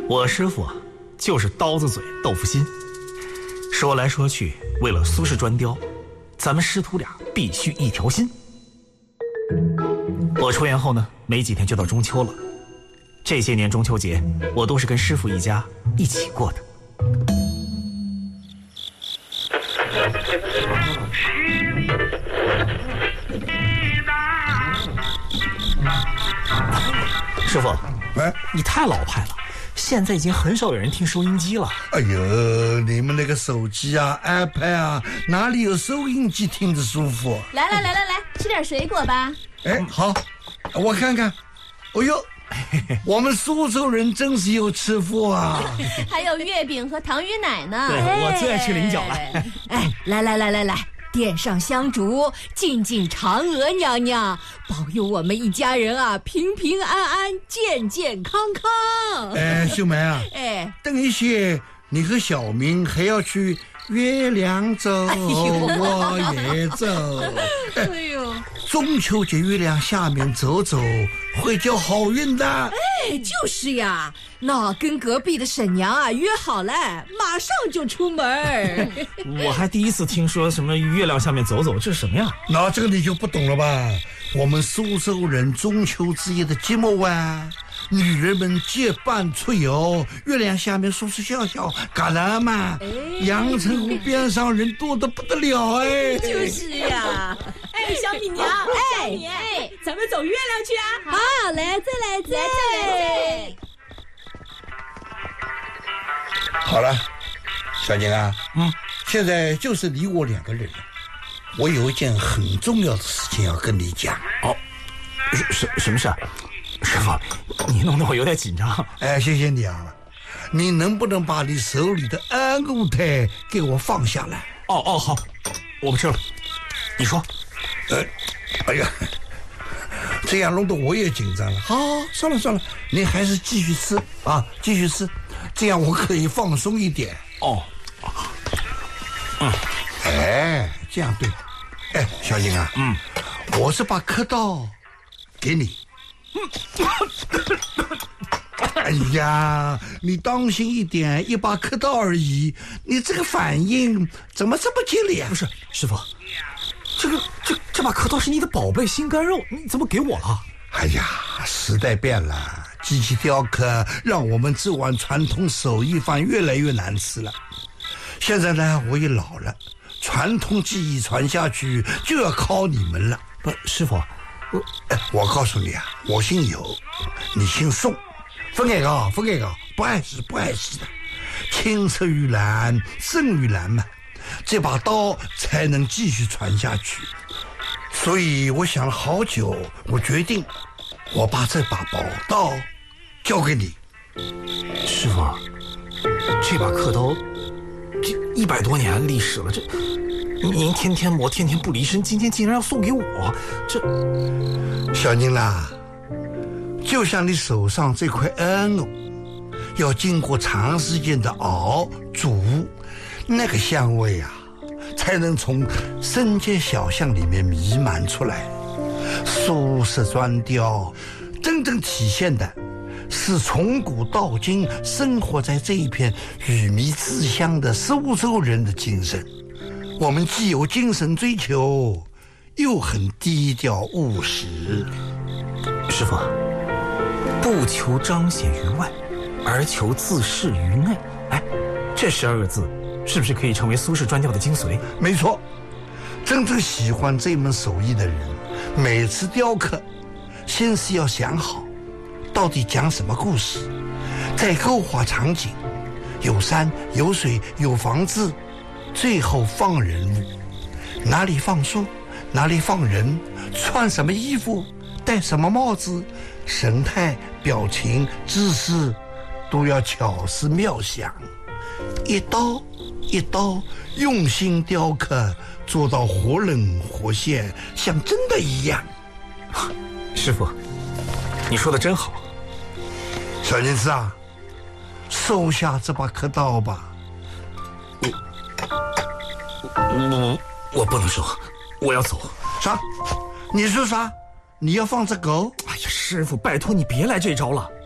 我师傅啊，就是刀子嘴豆腐心。说来说去，为了苏氏砖雕，咱们师徒俩必须一条心。我出院后呢，没几天就到中秋了。这些年中秋节，我都是跟师傅一家一起过的。师傅，你太老派了，现在已经很少有人听收音机了。 哎呦，你们那个手机啊 iPad 啊，哪里有收音机听着舒服？ 来，吃点水果吧。 哎，好，我看看。哎呦，我们苏州人真是有吃福啊！ 还有月饼和糖芋奶呢。 对，我最爱吃菱角了。 哎，来，点上香烛，敬嫦娥娘娘，保佑我们一家人啊平平安安、健健康康。 哎，秀梅啊， 哎， 等一些，你和小明还要去月亮走，我也走。 哎呦， 中秋节月亮下面走走，会交好运的。 哎，就是呀，那跟隔壁的婶娘啊约好了，马上就出门。 我还第一次听说什么月亮下面走走，这是什么呀？ 那这个你就不懂了吧？我们苏州人中秋之夜的节目啊，女人们结伴出游，月亮下面说说笑笑，干了嘛？阳澄湖边上人多得不得了哎！ 就是呀。 哎，小米娘，小米，咱们走月亮去啊！ 好，来，再来。 好了，小宁啊，现在就是你我两个人了。我有一件很重要的事情要跟你讲。 哦，什么事啊？师傅，你弄得我有点紧张。 哎，谢谢你啊，你能不能把你手里的安固台给我放下来？ 哦，好，我不吃了。你说。 哎呀，这样弄得我也紧张了。好，算了，你还是继续吃啊，继续吃，这样我可以放松一点。 哦， 哎，这样对。哎，小英啊，我是把刻刀给你。哎呀，你当心一点，一把刻刀而已，你这个反应怎么这么激烈啊？ 不是，师傅，这把刻刀是你的宝贝心肝肉，你怎么给我了？ 哎呀，时代变了，机器雕刻让我们这碗传统手艺饭越来越难吃了。现在呢，我也老了，传统技艺传下去就要靠你们了。 不，师傅， 我告诉你啊，我姓尤，你姓宋，分开搞，不碍事的。青出于蓝胜于蓝嘛，这把刀才能继续传下去。所以我想了好久，我决定我把这把宝刀交给你。 师傅，这把刻刀这100多年历史了，这您天天磨天天不离身，今天竟然要送给我，这小宁啦，就像你手上这块安藕，要经过长时间的熬煮，那个香味啊才能从深街小巷里面弥漫出来。苏式砖雕真正体现的是从古到今生活在这一片鱼米之乡的苏州人的精神。我们既有精神追求，又很低调务实。 师傅，不求彰显于外，而求自适于内。哎，这12个字是不是可以成为苏式砖雕的精髓？ 没错，真正喜欢这门手艺的人，每次雕刻先是要想好到底讲什么故事，再构画场景，有山有水有房子，最后放人物，哪里放树，哪里放人，穿什么衣服，戴什么帽子，神态表情姿势都要巧思妙想，一刀一刀用心雕刻，做到活冷活现，像真的一样。 师傅，你说的真好。 小宁子啊，收下这把刻刀吧。 我不能收，我要走。 啥？你说啥？你要放这狗？ 哎呀，师傅，拜托你别来这招了。